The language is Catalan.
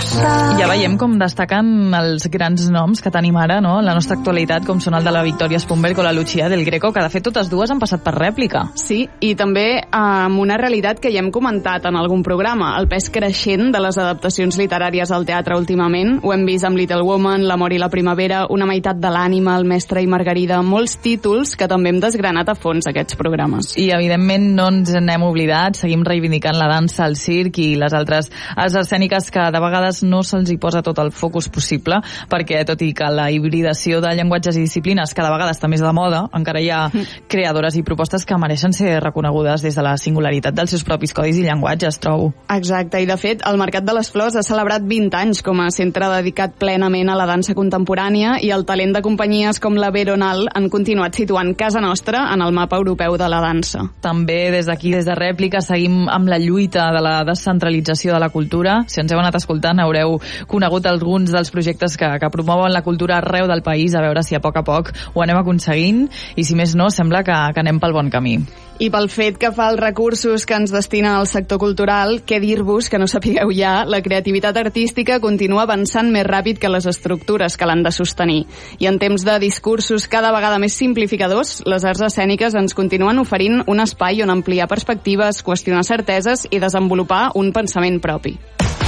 Ja veiem com destaquen els grans noms que tenim ara, no?, en la nostra actualitat, com són el de la Victoria Spunberg o la Lucia del Greco, que de fet totes dues han passat per rèplica. Sí, i també amb una realitat que ja hem comentat en algun programa, el pes creixent de les adaptacions literàries al teatre últimament. Ho hem vist amb Little Woman, L'amor i la primavera, Una meitat de l'ànima, El mestre i Margarida, molts títols que també hem desgranat a fons aquests programes. I evidentment no ens n'hem oblidat, seguim reivindicant la dansa, el circ i les altres arts escèniques que de vegades no se'ls hi posa tot el focus possible, perquè tot i que la hibridació de llenguatges i disciplines cada vegada està més de moda, encara hi ha creadores i propostes que mereixen ser reconegudes des de la singularitat dels seus propis codis i llenguatges, trobo. Exacte, i de fet el Mercat de les Flors ha celebrat 20 anys com a centre dedicat plenament a la dansa contemporània, i el talent de companyies com la Veronal han continuat situant casa nostra en el mapa europeu de la dansa. També des d'aquí, des de Rèplica, seguim amb la lluita de la descentralització de la cultura. Si ens heu anat escoltant haureu conegut alguns dels projectes que promouen la cultura arreu del país, a veure si a poc ho anem aconseguint, i si més no, sembla que anem pel bon camí. I pel fet que fa els recursos que ens destina al sector cultural, què dir-vos que no sapigueu ja, la creativitat artística continua avançant més ràpid que les estructures que l'han de sostenir. I en temps de discursos cada vegada més simplificadors, les arts escèniques ens continuen oferint un espai on ampliar perspectives, qüestionar certeses i desenvolupar un pensament propi.